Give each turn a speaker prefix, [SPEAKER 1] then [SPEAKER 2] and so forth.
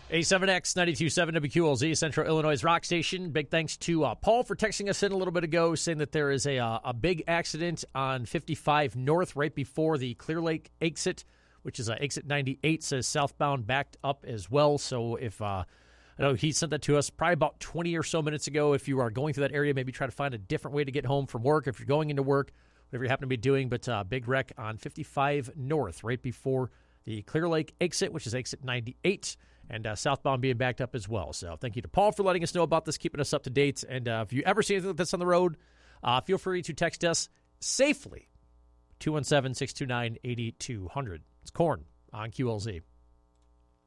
[SPEAKER 1] A7X 92.7 WQLZ, Central Illinois rock station. Big thanks to Paul for texting us in a little bit ago, saying that there is a big accident on 55 North right before the Clear Lake exit, which is exit 98, says southbound backed up as well. So if I know he sent that to us probably about 20 or so minutes ago. If you are going through that area, maybe try to find a different way to get home from work if you're going into work, whatever you happen to be doing. But big wreck on 55 North right before the Clear Lake exit, which is exit 98, and southbound being backed up as well. So thank you to Paul for letting us know about this, keeping us up to date. And if you ever see anything like this on the road, feel free to text us safely, 217-629-8200. It's Corn on QLZ.